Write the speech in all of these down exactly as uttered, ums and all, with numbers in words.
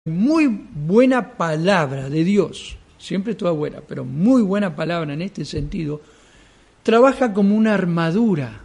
Muy buena palabra de Dios, siempre toda buena, pero muy buena palabra en este sentido, trabaja como una armadura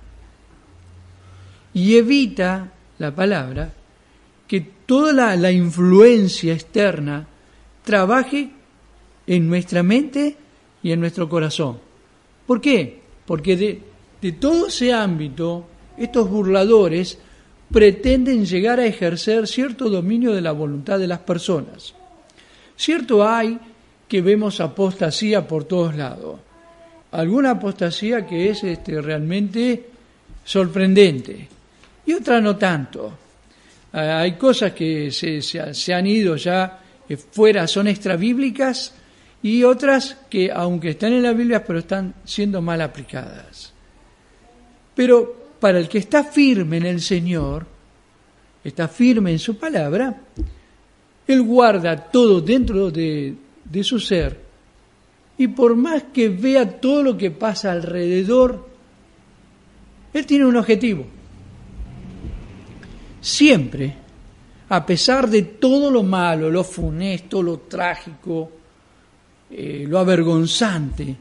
y evita la palabra que toda la, la influencia externa trabaje en nuestra mente y en nuestro corazón. ¿Por qué? Porque de, de todo ese ámbito, estos burladores pretenden llegar a ejercer cierto dominio de la voluntad de las personas. Cierto hay que vemos apostasía por todos lados. Alguna apostasía que es este, realmente sorprendente y otra no tanto. Hay cosas que se, se, se han ido ya fuera, son extrabíblicas, y otras que aunque están en la Biblia pero están siendo mal aplicadas. Pero para el que está firme en el Señor, está firme en su palabra, Él guarda todo dentro de, de su ser, y por más que vea todo lo que pasa alrededor, Él tiene un objetivo. Siempre, a pesar de todo lo malo, lo funesto, lo trágico, eh, lo avergonzante,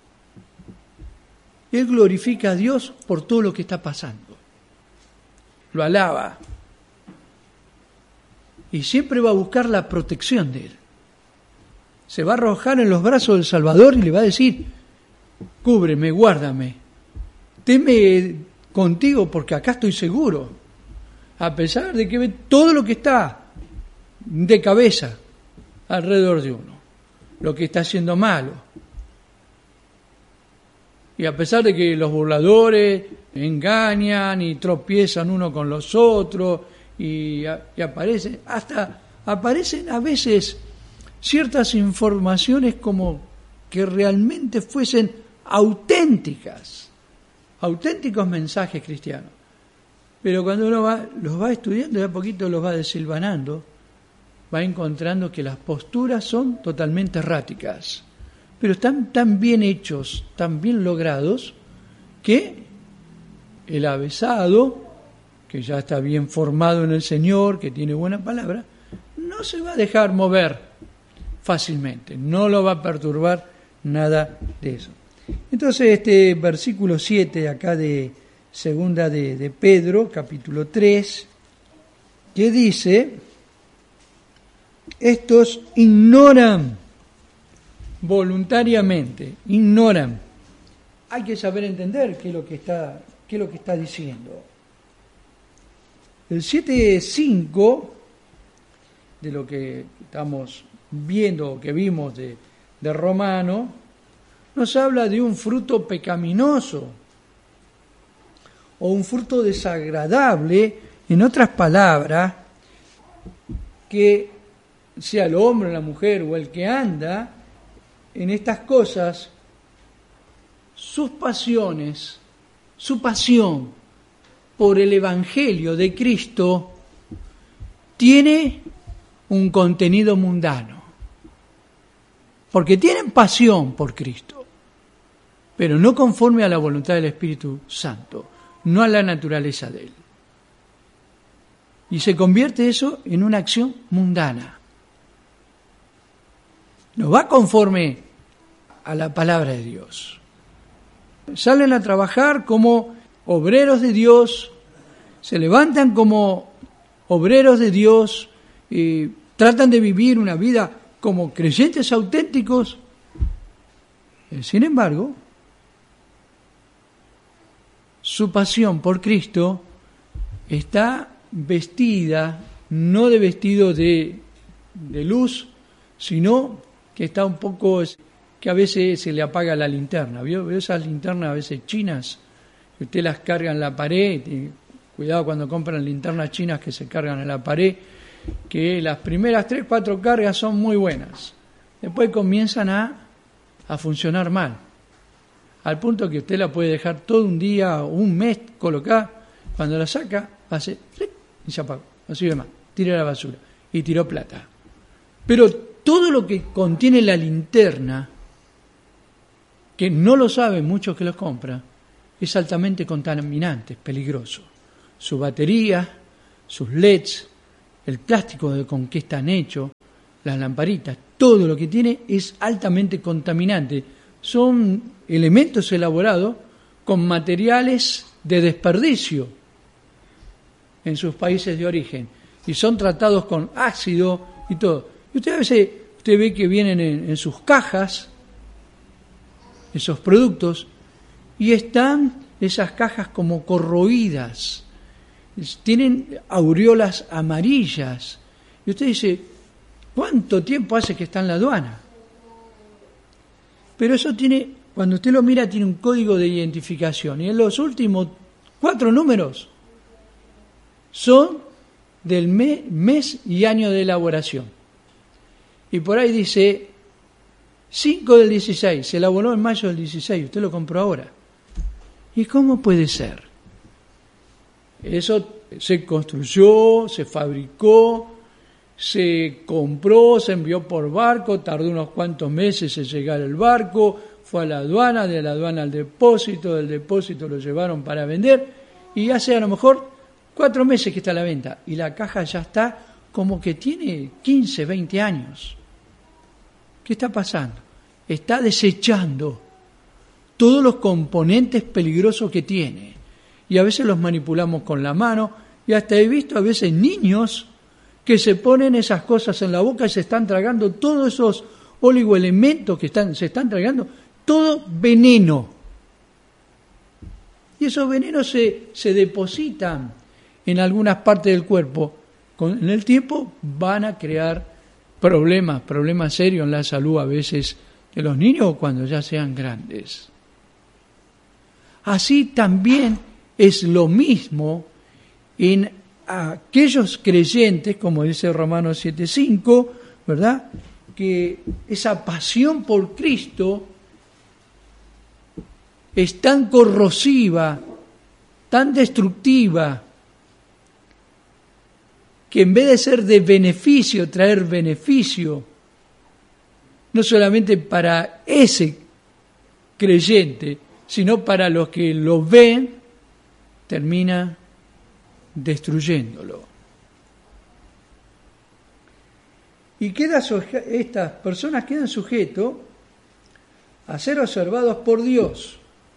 Él glorifica a Dios por todo lo que está pasando. Lo alaba. Y siempre va a buscar la protección de Él. Se va a arrojar en los brazos del Salvador y le va a decir: cúbreme, guárdame, teme contigo porque acá estoy seguro. A pesar de que ve todo lo que está de cabeza alrededor de uno, lo que está haciendo malo. Y a pesar de que los burladores engañan y tropiezan uno con los otros y, y aparecen, hasta aparecen a veces ciertas informaciones como que realmente fuesen auténticas, auténticos mensajes cristianos. Pero cuando uno va, los va estudiando y a poquito los va desilvanando, va encontrando que las posturas son totalmente erráticas. Pero están tan bien hechos, tan bien logrados, que el avesado, que ya está bien formado en el Señor, que tiene buena palabra, no se va a dejar mover fácilmente, no lo va a perturbar nada de eso. Entonces este versículo siete acá de segunda de, de Pedro, capítulo tres, que dice: estos ignoran voluntariamente, ignoran. Hay que saber entender qué es lo que está, qué es lo que está diciendo. El siete cinco de lo que estamos viendo, que vimos de, de Romano, nos habla de un fruto pecaminoso o un fruto desagradable, en otras palabras, que sea el hombre, la mujer o el que anda en estas cosas, sus pasiones, su pasión por el Evangelio de Cristo tiene un contenido mundano. Porque tienen pasión por Cristo, pero no conforme a la voluntad del Espíritu Santo, no a la naturaleza de Él. Y se convierte eso en una acción mundana. No va conforme a la palabra de Dios. Salen a trabajar como obreros de Dios, se levantan como obreros de Dios y tratan de vivir una vida como creyentes auténticos. Sin embargo, su pasión por Cristo está vestida, no de vestido de, de luz, sino que está un poco, que a veces se le apaga la linterna. ¿Vio? ¿Vio esas linternas a veces chinas? Que usted las carga en la pared. Y cuidado cuando compran linternas chinas que se cargan en la pared, que las primeras tres, cuatro cargas son muy buenas. Después comienzan a, a funcionar mal. Al punto que usted la puede dejar todo un día o un mes colocada. Cuando la saca, hace ¡clic! Y se apaga. No sirve más. Tira a la basura. Y tiró plata. Pero todo lo que contiene la linterna, que no lo saben muchos que los compran, es altamente contaminante, es peligroso. Su batería, sus L E Ds, el plástico de con que están hechos, las lamparitas, todo lo que tiene es altamente contaminante. Son elementos elaborados con materiales de desperdicio en sus países de origen y son tratados con ácido y todo. Y usted a veces usted ve que vienen en, en sus cajas esos productos y están esas cajas como corroídas, tienen aureolas amarillas. Y usted dice, ¿cuánto tiempo hace que está en la aduana? Pero eso tiene, cuando usted lo mira, tiene un código de identificación. Y en los últimos cuatro números son del mes, mes y año de elaboración. Y por ahí dice cinco del dieciséis, se elaboró en mayo del dieciséis, usted lo compró ahora. ¿Y cómo puede ser? Eso se construyó, se fabricó, se compró, se envió por barco, tardó unos cuantos meses en llegar el barco, fue a la aduana, de la aduana al depósito, del depósito lo llevaron para vender y hace a lo mejor cuatro meses que está a la venta y la caja ya está como que tiene quince, veinte años. ¿Qué está pasando? Está desechando todos los componentes peligrosos que tiene. Y a veces los manipulamos con la mano. Y hasta he visto a veces niños que se ponen esas cosas en la boca y se están tragando todos esos oligoelementos que están, se están tragando, todo veneno. Y esos venenos se, se depositan en algunas partes del cuerpo. Con, en el tiempo van a crear problemas, problemas serios en la salud a veces de los niños cuando ya sean grandes. Así también es lo mismo en aquellos creyentes, como dice Romanos siete cinco, ¿verdad? Que esa pasión por Cristo es tan corrosiva, tan destructiva, que en vez de ser de beneficio, traer beneficio, no solamente para ese creyente, sino para los que lo ven, termina destruyéndolo. Y queda suje- estas personas quedan sujetos a ser observados por Dios.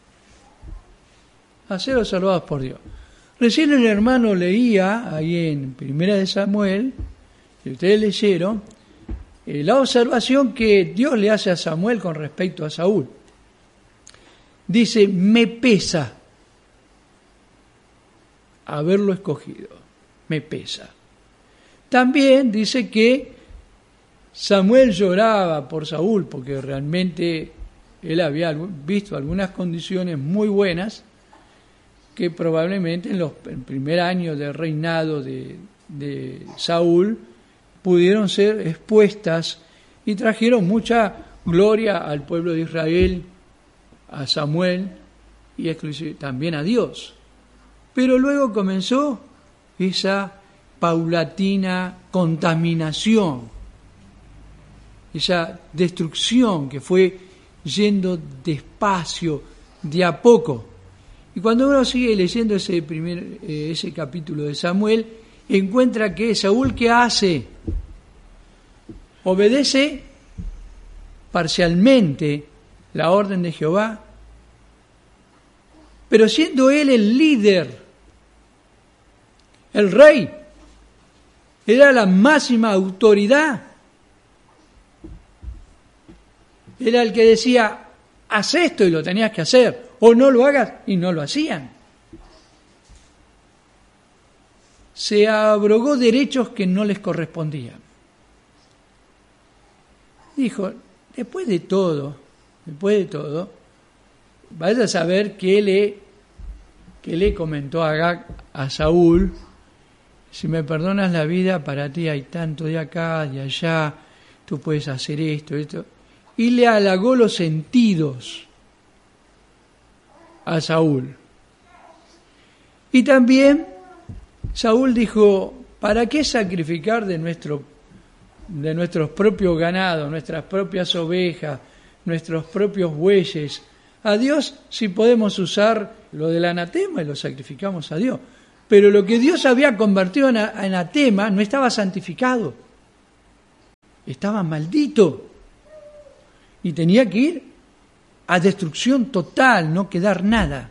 A ser observados por Dios. Recién el hermano leía ahí en Primera de Samuel, que ustedes leyeron, eh, la observación que Dios le hace a Samuel con respecto a Saúl. Dice, me pesa haberlo escogido, me pesa. También dice que Samuel lloraba por Saúl porque realmente él había visto algunas condiciones muy buenas que probablemente en los en el primer año de reinado de, de Saúl pudieron ser expuestas y trajeron mucha gloria al pueblo de Israel, a Samuel y también a Dios. Pero luego comenzó esa paulatina contaminación, esa destrucción que fue yendo despacio, de a poco. Y cuando uno sigue leyendo ese primer eh, ese capítulo de Samuel, encuentra que Saúl, ¿qué hace? Obedece parcialmente la orden de Jehová, pero siendo él el líder, el rey, era la máxima autoridad, era el que decía, haz esto y lo tenías que hacer, o no lo hagas, y no lo hacían. Se abrogó derechos que no les correspondían. Dijo, después de todo, después de todo, vaya a saber qué le, qué le comentó Agag a Saúl. Si me perdonas la vida, para ti hay tanto de acá, de allá, tú puedes hacer esto, esto. Y le halagó los sentidos a Saúl. Y también Saúl dijo, ¿para qué sacrificar de nuestro, de nuestros propios ganados, nuestras propias ovejas, nuestros propios bueyes a Dios si podemos usar lo del anatema y lo sacrificamos a Dios? Pero lo que Dios había convertido en anatema no estaba santificado. Estaba maldito. Y tenía que ir a destrucción total, no quedar nada.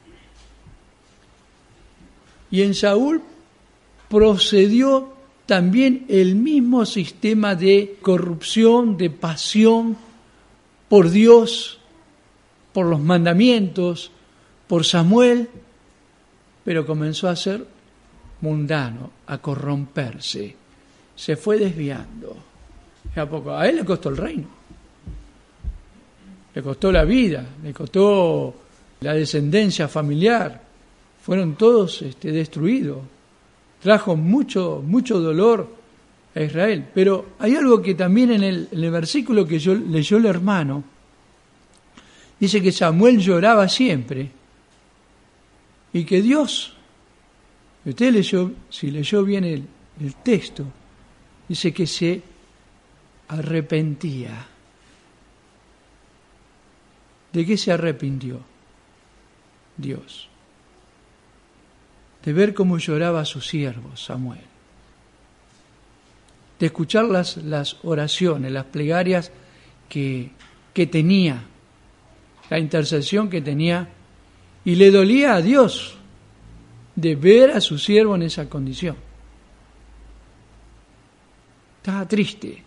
Y en Saúl procedió también el mismo sistema de corrupción, de pasión por Dios, por los mandamientos, por Samuel, pero comenzó a ser mundano, a corromperse. Se fue desviando. ¿A poco? A él le costó el reino. Le costó la vida, le costó la descendencia familiar. Fueron todos este, destruidos. Trajo mucho, mucho dolor a Israel. Pero hay algo que también en el, en el versículo que yo, leyó el hermano, dice que Samuel lloraba siempre. Y que Dios, usted leyó, si leyó bien el, el texto, dice que se arrepentía. ¿De qué se arrepintió? Dios. De ver cómo lloraba a su siervo Samuel. De escuchar las, las oraciones, las plegarias que, que tenía, la intercesión que tenía. Y le dolía a Dios de ver a su siervo en esa condición. Estaba triste.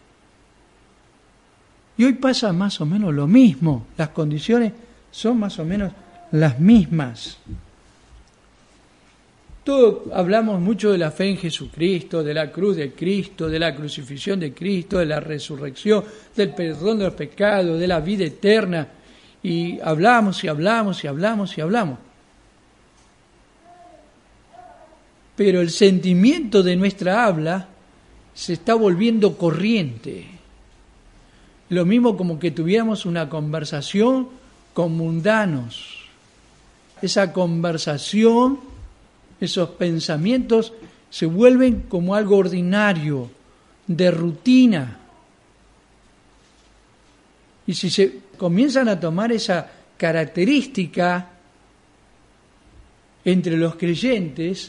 Y hoy pasa más o menos lo mismo. Las condiciones son más o menos las mismas. Todo, hablamos mucho de la fe en Jesucristo, de la cruz de Cristo, de la crucifixión de Cristo, de la resurrección, del perdón de los pecados, de la vida eterna. Y hablamos y hablamos y hablamos y hablamos. Pero el sentimiento de nuestra habla se está volviendo corriente. Lo mismo como que tuviéramos una conversación con mundanos. Esa conversación, esos pensamientos se vuelven como algo ordinario, de rutina. Y si se comienzan a tomar esa característica entre los creyentes,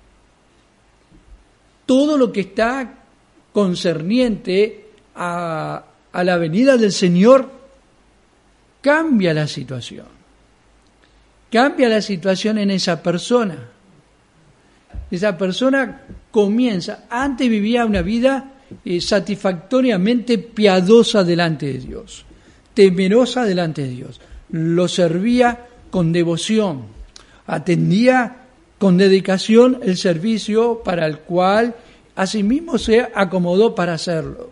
todo lo que está concerniente a, a la venida del Señor cambia la situación. Cambia la situación en esa persona. Esa persona comienza, antes vivía una vida eh, satisfactoriamente piadosa delante de Dios, temerosa delante de Dios, lo servía con devoción, atendía con dedicación el servicio para el cual asimismo se acomodó para hacerlo.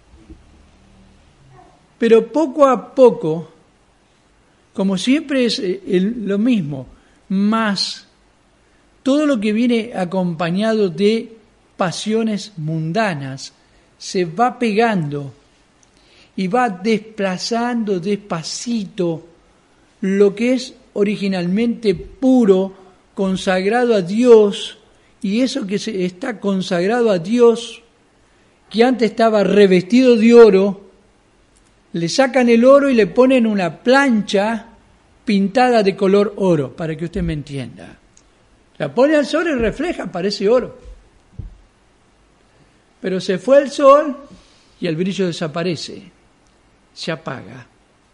Pero poco a poco, como siempre es el, lo mismo, más todo lo que viene acompañado de pasiones mundanas se va pegando y va desplazando despacito lo que es originalmente puro, consagrado a Dios, y eso que se está consagrado a Dios, que antes estaba revestido de oro, le sacan el oro y le ponen una plancha pintada de color oro, para que usted me entienda. La pone al sol y refleja, parece oro. Pero se fue el sol y el brillo desaparece, se apaga.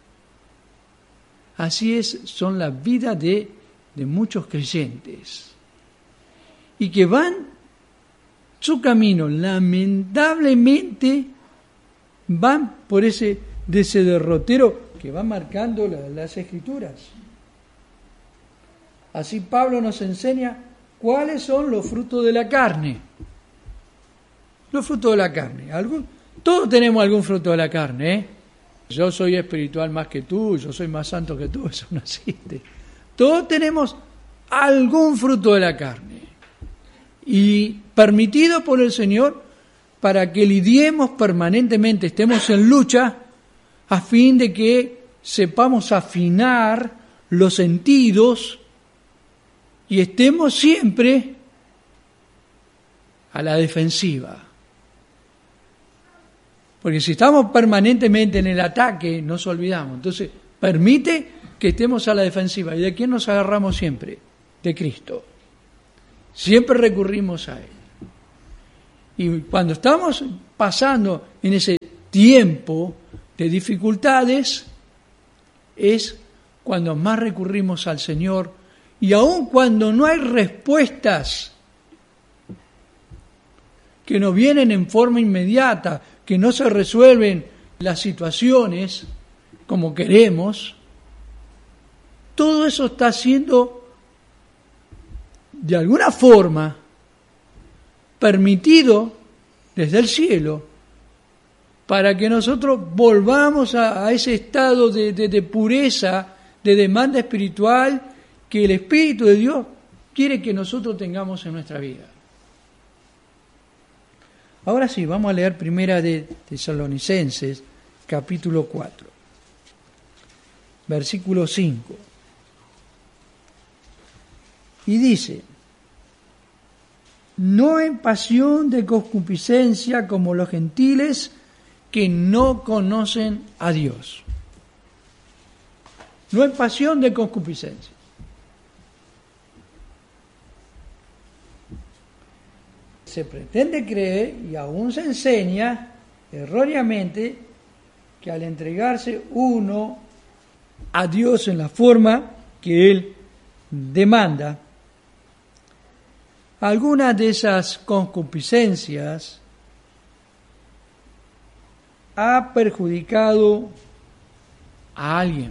Así es, son la vida de, de muchos creyentes. Y que van su camino, lamentablemente, van por ese, de ese derrotero que va marcando la, las Escrituras. Así Pablo nos enseña cuáles son los frutos de la carne. Los frutos de la carne. ¿Algún? Todos tenemos algún fruto de la carne, ¿eh? Yo soy espiritual más que tú, yo soy más santo que tú, eso no existe. Todos tenemos algún fruto de la carne. Y permitido por el Señor para que lidiemos permanentemente, estemos en lucha, a fin de que sepamos afinar los sentidos y estemos siempre a la defensiva. Porque si estamos permanentemente en el ataque, nos olvidamos. Entonces, permite que estemos a la defensiva. ¿Y de quién nos agarramos siempre? De Cristo. Siempre recurrimos a Él. Y cuando estamos pasando en ese tiempo de dificultades, es cuando más recurrimos al Señor. Y aun cuando no hay respuestas que nos vienen en forma inmediata, que no se resuelven las situaciones como queremos, todo eso está siendo de alguna forma permitido desde el cielo para que nosotros volvamos a, a ese estado de, de, de pureza, de demanda espiritual que el Espíritu de Dios quiere que nosotros tengamos en nuestra vida. Ahora sí, vamos a leer Primera de Tesalonicenses, capítulo cuatro, versículo cinco. Y dice: no en pasión de concupiscencia como los gentiles que no conocen a Dios. No en pasión de concupiscencia. Se pretende creer, y aún se enseña erróneamente, que al entregarse uno a Dios en la forma que Él demanda, algunas de esas concupiscencias ha perjudicado a alguien.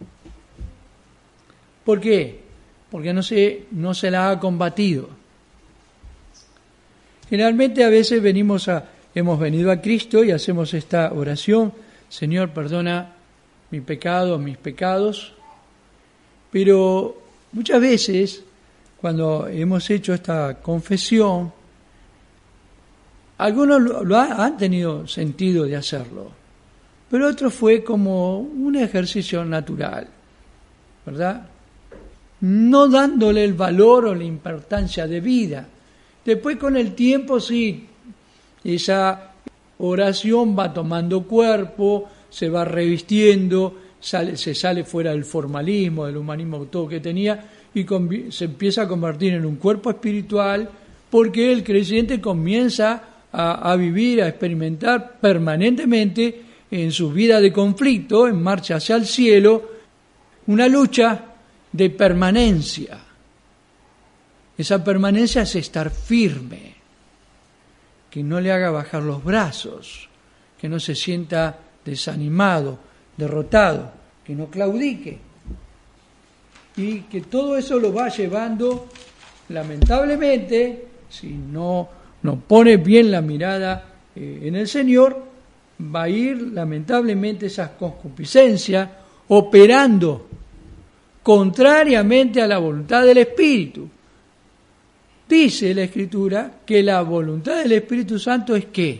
¿Por qué? Porque no se, no se la ha combatido. Generalmente a veces venimos a, hemos venido a Cristo y hacemos esta oración: Señor, perdona mi pecado, mis pecados. Pero muchas veces, cuando hemos hecho esta confesión, algunos lo, lo han, han tenido sentido de hacerlo, pero otro fue como un ejercicio natural, ¿verdad? No dándole el valor o la importancia de vida. Después, con el tiempo, sí, esa oración va tomando cuerpo, se va revistiendo, sale, se sale fuera del formalismo, del humanismo todo que tenía, y conv- se empieza a convertir en un cuerpo espiritual, porque el creyente comienza a, a vivir, a experimentar permanentemente en su vida de conflicto, en marcha hacia el cielo, una lucha de permanencia. Esa permanencia es estar firme, que no le haga bajar los brazos, que no se sienta desanimado, derrotado, que no claudique. Y que todo eso lo va llevando, lamentablemente, si no, no pone bien la mirada eh, en el Señor, va a ir lamentablemente esas concupiscencias operando contrariamente a la voluntad del Espíritu. Dice la Escritura que la voluntad del Espíritu Santo es ¿qué?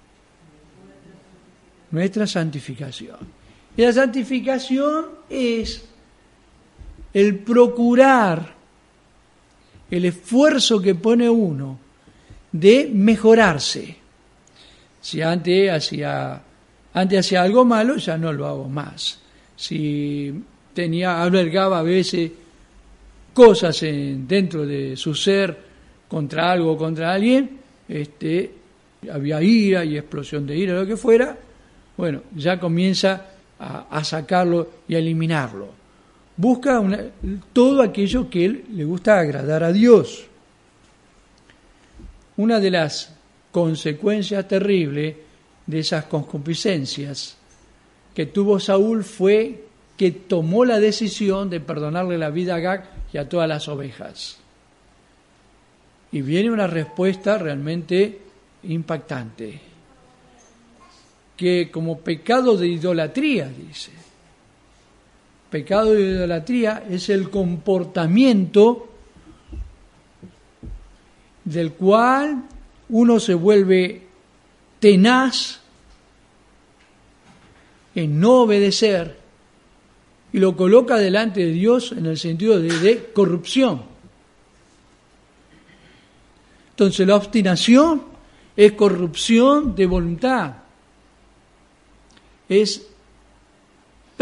Nuestra santificación. Y la santificación es el procurar, el esfuerzo que pone uno de mejorarse. Si antes hacía, antes hacía algo malo, ya no lo hago más. Si tenía, albergaba a veces cosas en, dentro de su ser contra algo o contra alguien, este, había ira y explosión de ira, lo que fuera, bueno, ya comienza a, a sacarlo y a eliminarlo. Busca una, todo aquello que él le gusta agradar a Dios. Una de las consecuencias terribles de esas concupiscencias que tuvo Saúl fue que tomó la decisión de perdonarle la vida a Agag y a todas las ovejas. Y viene una respuesta realmente impactante, que como pecado de idolatría, dice, pecado de idolatría es el comportamiento del cual uno se vuelve tenaz en no obedecer y lo coloca delante de Dios en el sentido de, de corrupción. Entonces la obstinación es corrupción de voluntad, es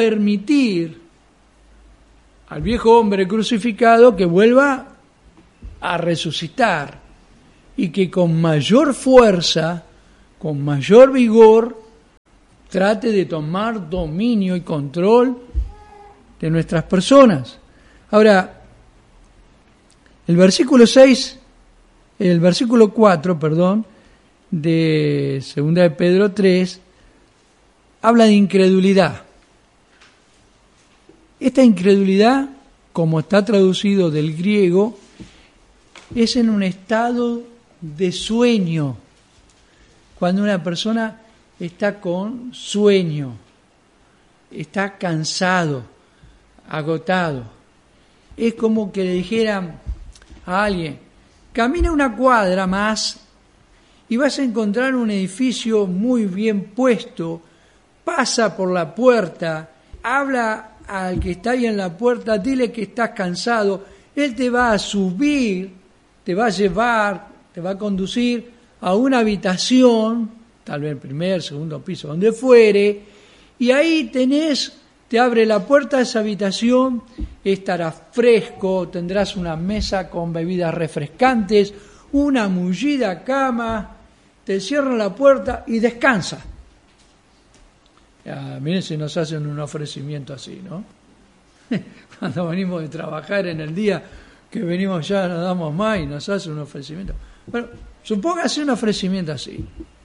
permitir al viejo hombre crucificado que vuelva a resucitar y que con mayor fuerza, con mayor vigor, trate de tomar dominio y control de nuestras personas. Ahora, el versículo seis, el versículo cuatro, perdón, de segunda de Pedro tres, habla de incredulidad. Esta incredulidad, como está traducido del griego, es en un estado de sueño. Cuando una persona está con sueño, está cansado, agotado. Es como que le dijeran a alguien, camina una cuadra más y vas a encontrar un edificio muy bien puesto, pasa por la puerta, habla al que está ahí en la puerta, dile que estás cansado, él te va a subir, te va a llevar, te va a conducir a una habitación, tal vez el primer, segundo piso, donde fuere, y ahí tenés, te abre la puerta de esa habitación, estará fresco, tendrás una mesa con bebidas refrescantes, una mullida cama, te cierran la puerta y descansa. Ah, miren si nos hacen un ofrecimiento así, ¿no? Cuando venimos de trabajar en el día, que venimos ya no damos más y nos hacen un ofrecimiento. Bueno, supóngase un ofrecimiento así.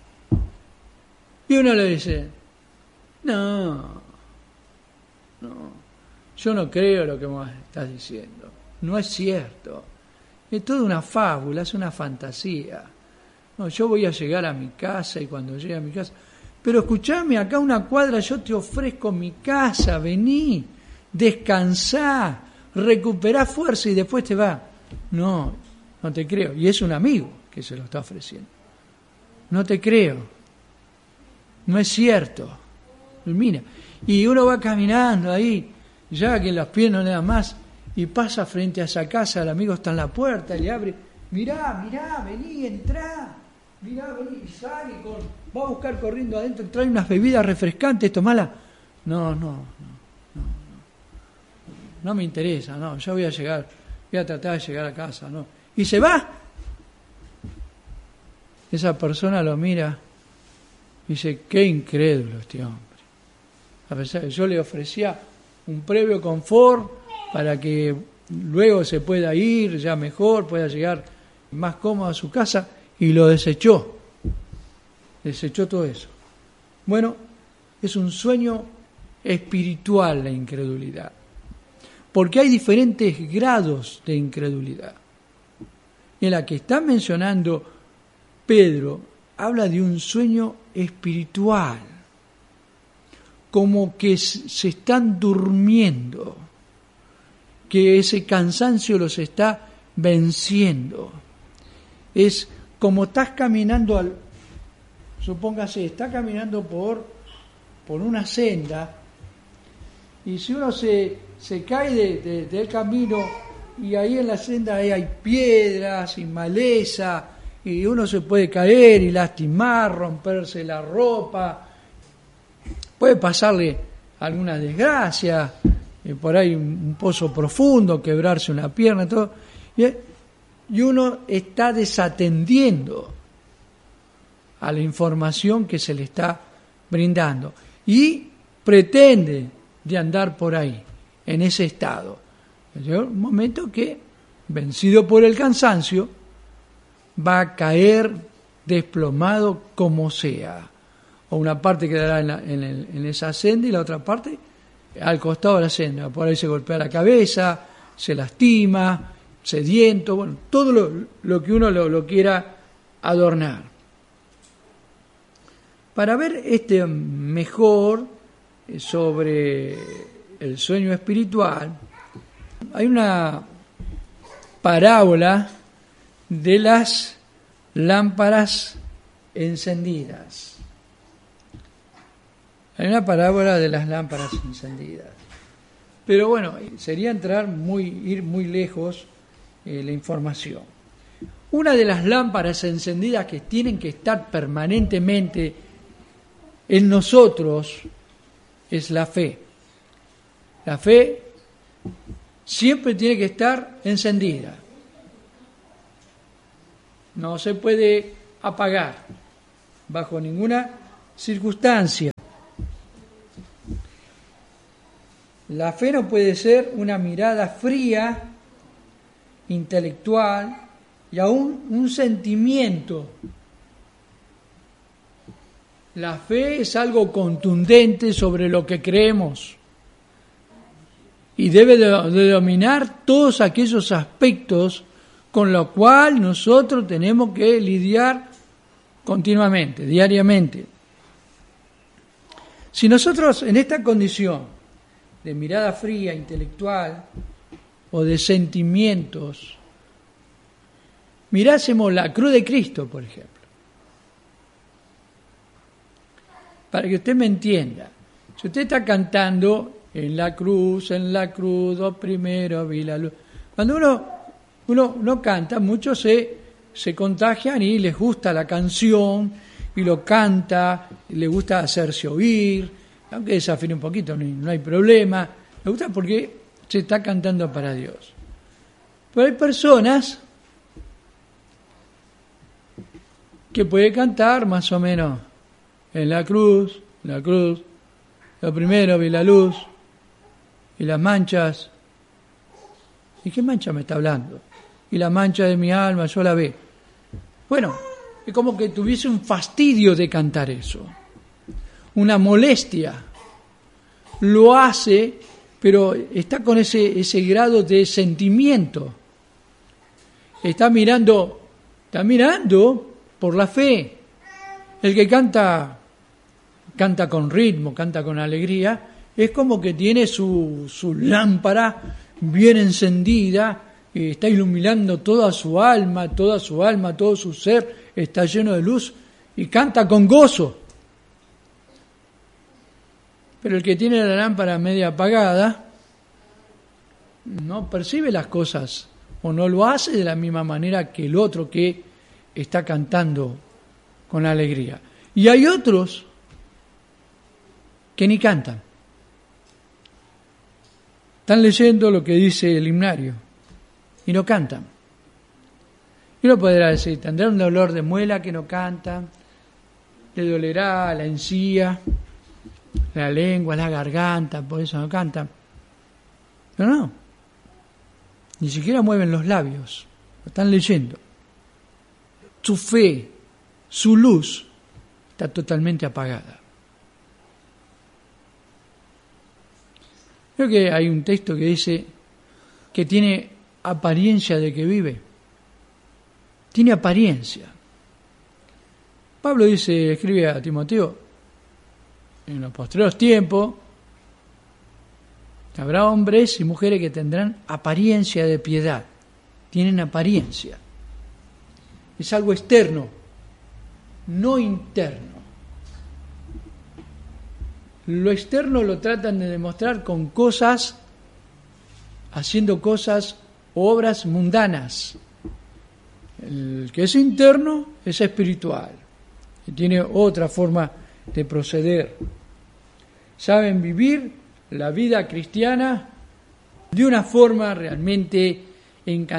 Y uno le dice, no, no, yo no creo lo que me estás diciendo. No es cierto. Es toda una fábula, es una fantasía. No, yo voy a llegar a mi casa y cuando llegue a mi casa... Pero escuchame, acá una cuadra yo te ofrezco mi casa, vení, descansá, recuperá fuerza y después te va. No, no te creo. Y es un amigo que se lo está ofreciendo. No te creo. No es cierto. Mira, y uno va caminando ahí, ya que los pies no le dan más, y pasa frente a esa casa, el amigo está en la puerta, le abre, mirá, mirá, vení, entrá, mirá, vení, y sale, con, va a buscar corriendo adentro, trae unas bebidas refrescantes, tomala. No, no, no, no, no, no me interesa, no, yo voy a llegar, voy a tratar de llegar a casa, no. Y se va. Esa persona lo mira y dice, qué incrédulo este hombre. A pesar de que yo le ofrecía un previo confort para que luego se pueda ir ya mejor, pueda llegar más cómodo a su casa, y lo desechó. Desechó todo eso. Bueno, es un sueño espiritual la incredulidad, porque hay diferentes grados de incredulidad. En la que está mencionando Pedro, habla de un sueño espiritual, como que se están durmiendo, que ese cansancio los está venciendo. Es como estás caminando, al, supóngase, está caminando por, por una senda, y si uno se, se cae de, de, del camino, y ahí en la senda hay, hay piedras y maleza, y uno se puede caer y lastimar, romperse la ropa, puede pasarle alguna desgracia, eh, por ahí un, un pozo profundo, quebrarse una pierna, todo, y, y uno está desatendiendo a la información que se le está brindando y pretende de andar por ahí, en ese estado. Llega un momento que, vencido por el cansancio, va a caer desplomado como sea. O una parte quedará en, la, en, el, en esa senda y la otra parte al costado de la senda. Por ahí se golpea la cabeza, se lastima, sediento, bueno, todo lo, lo que uno lo, lo quiera adornar. Para ver este mejor sobre el sueño espiritual, hay una parábola de las lámparas encendidas. Hay una parábola de las lámparas encendidas. Pero bueno, sería entrar muy, ir muy lejos eh, la información. Una de las lámparas encendidas que tienen que estar permanentemente en nosotros es la fe. La fe siempre tiene que estar encendida. no se puede apagar bajo ninguna circunstancia. La fe no puede ser una mirada fría, intelectual y aún un sentimiento. La fe es algo contundente sobre lo que creemos y debe de, de dominar todos aquellos aspectos con los cuales nosotros tenemos que lidiar continuamente, diariamente. Si nosotros en esta condición de mirada fría, intelectual o de sentimientos, mirásemos la cruz de Cristo, por ejemplo, para que usted me entienda. Si usted está cantando en la cruz, en la cruz, oh primero vi la luz. Cuando uno, uno, uno canta, muchos se, se contagian y les gusta la canción y lo canta, y les gusta hacerse oír, aunque desafine un poquito, no hay, no hay problema. Le gusta porque se está cantando para Dios. Pero hay personas que pueden cantar más o menos en la cruz, la cruz, lo primero vi la luz y las manchas. ¿Y qué mancha me está hablando? Y la mancha de mi alma, yo la ve. Bueno, es como que tuviese un fastidio de cantar eso, una molestia. Lo hace, pero está con ese, ese grado de sentimiento. Está mirando, está mirando por la fe. El que canta, canta con ritmo, canta con alegría, es como que tiene su, su lámpara bien encendida, y está iluminando toda su alma, toda su alma, todo su ser está lleno de luz y canta con gozo. Pero el que tiene la lámpara media apagada no percibe las cosas o no lo hace de la misma manera que el otro que está cantando con alegría. Y hay otros que ni cantan. Están leyendo lo que dice el himnario y no cantan. Y uno podrá decir, tendrá un dolor de muela que no canta, le dolerá la encía, la lengua, la garganta, por eso no cantan. Pero no, ni siquiera mueven los labios, lo están leyendo. Su fe, su luz está totalmente apagada. Creo que hay un texto que dice que tiene apariencia de que vive. Tiene apariencia. Pablo dice, escribe a Timoteo, en los postreros tiempos habrá hombres y mujeres que tendrán apariencia de piedad. Tienen apariencia. Es algo externo, no interno. Lo externo lo tratan de demostrar con cosas, haciendo cosas, obras mundanas. El que es interno es espiritual, y tiene otra forma de proceder. Saben vivir la vida cristiana de una forma realmente encantadora.